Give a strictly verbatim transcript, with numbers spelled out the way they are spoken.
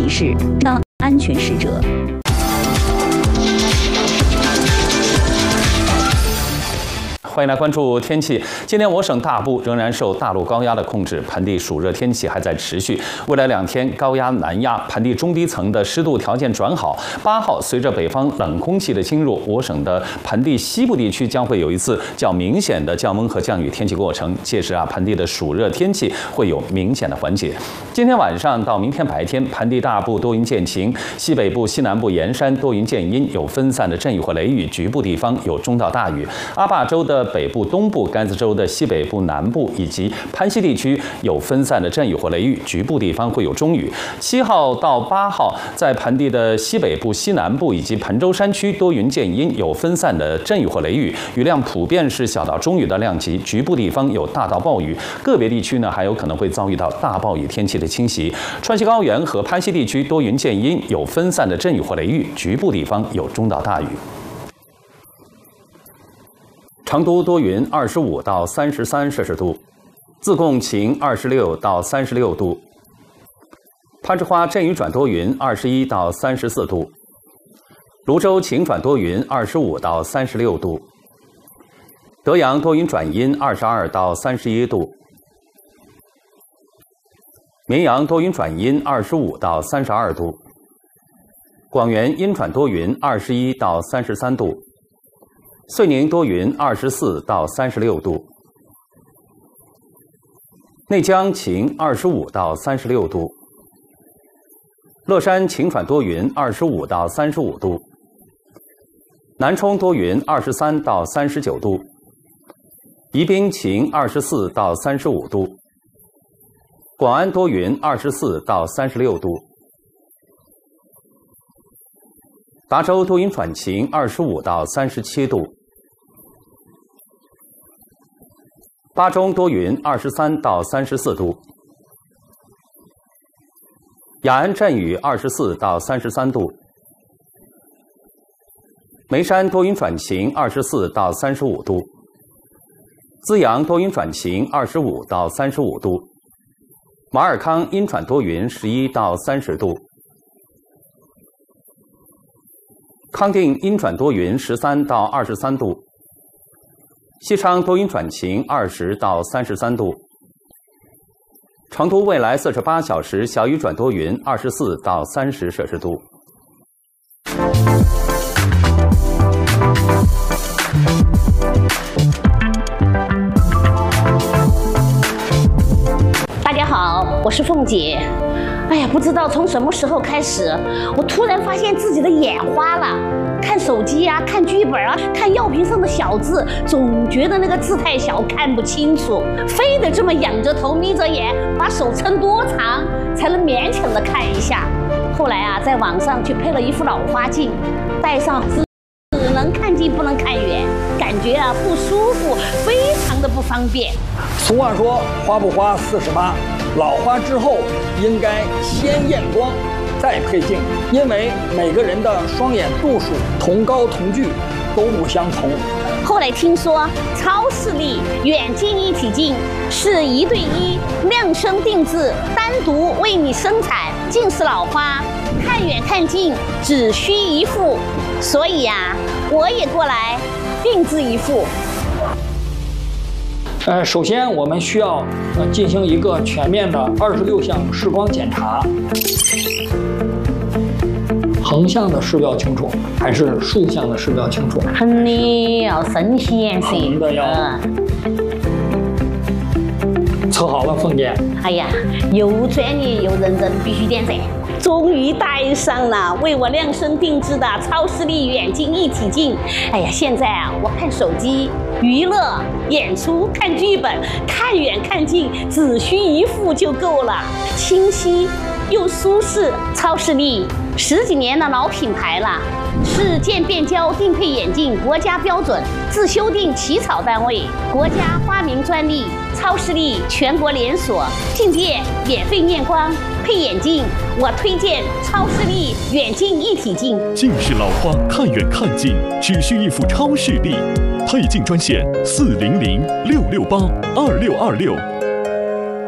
示，当安全使者。 欢迎来关注天气。今天我省大部仍然受大陆高压的控制，盆地暑热天气还在持续。未来两天高压南压，盆地中低层的湿度条件转好。八号随着北方冷空气的侵入，我省的盆地西部地区将会有一次较明显的降温和降雨天气过程。届时啊，盆地的暑热天气会有明显的缓解。今天晚上到明天白天，盆地大部多云见晴，西北部、西南部沿山多云见阴，有分散的阵雨或雷雨，局部地方有中到大雨。阿坝州的 北部、东部、甘孜州的西北部、南部以及潘西地区有分散的阵雨或雷雨，局部地方会有中雨。七号到八号，在盆地的西北部、西南部以及彭州山区多云见阴，有分散的阵雨或雷雨，雨量普遍是小到中雨的量级，局部地方有大到暴雨，个别地区呢还有可能会遭遇到大暴雨天气的侵袭。川西高原和潘西地区多云见阴，有分散的阵雨或雷雨，局部地方有中到大雨。 成都多云，二十五到三十三摄氏度；自贡晴，二十六到三十六度；攀枝花阵雨转多云，二十一到三十四度；泸州晴转多云，二十五到三十六度；德阳多云转阴，二十二到三十一度；绵阳多云转阴，二十五到三十二度；广元阴转多云，二十一到三十三度。 遂宁多云，二十四到三十六度；内江晴，二十五到三十六度；乐山晴转多云，二十五到三十五度；南充多云，二十三到三十九度；宜宾晴，二十四到三十五度；广安多云，二十四到三十六度；达州多云转晴，二十五到三十七度。 巴中多云，二十三到三十四度；雅安阵雨，二十四到三十三度；眉山多云转晴，二十四到三十五度；资阳多云转晴，二十五到三十五度；马尔康阴转多云，十一到三十度；康定阴转多云，十三到二十三度。 西昌多云转晴，二十到三十三度；成都未来四十八小时小雨转多云，二十四到三十摄氏度。 大家好，我是凤姐。哎呀，不知道从什么时候开始，我突然发现自己的眼花了。 看手机啊，看剧本啊，看药瓶上的小字，总觉得那个字太小，看不清楚，非得这么仰着头，眯着眼，把手撑多长，才能勉强的看一下。后来啊，在网上去配了一副老花镜，戴上只只能看近不能看远，感觉啊不舒服，非常的不方便。 俗话说，花不花四十八，老花之后应该先验光。 再配镜，因为每个人的双眼度数同高同距都不相同。 后来听说超视力远近一体镜是一对一量身定制，单独为你生产近视老花，看远看近只需一副。所以呀、啊，我也过来定制一副。 呃，首先我们需要呃进行一个全面的二十六项视光检查。横向的视标清楚，还是竖向的视标清楚？ 横的要深显噻。 横的要。测好了，凤姐。 哎呀，又专业又认真，必须点赞。 终于戴上了为我量身定制的超视力远近一体镜。哎呀，现在啊，我看手机、娱乐、演出、看剧本，看远看近只需一副就够了，清晰又舒适。超视力十几年的老品牌了，是渐变焦定配眼镜国家标准自修订起草单位，国家发明专利。超视力全国连锁，进店免费验光。 配眼镜，我推荐超视力远近一体镜。 近视老花，看远看近只需一副超视力。配镜专线：四零零六六八二六二六。